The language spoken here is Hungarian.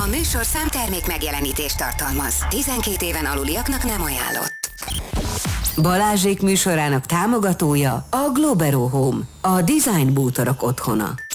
műsorszám termék megjelenítést tartalmaz. 12 éven aluliaknak nem ajánlott. Balázsék műsorának támogatója a Globero Home, a design bútorok otthona.